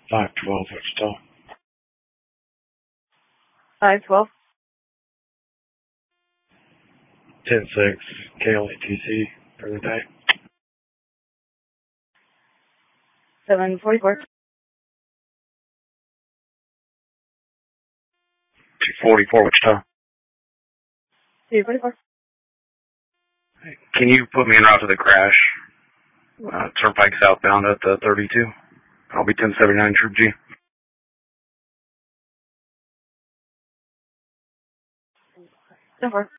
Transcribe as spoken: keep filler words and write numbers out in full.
five twelve Wichita. five twelve. ten six K L A T C for the day. seven forty-four. two forty-four Wichita. two forty-four. Can you put me en route to the crash? Uh, Turnpike southbound at the thirty-two. I'll be ten seventy-nine Troop G. ten four.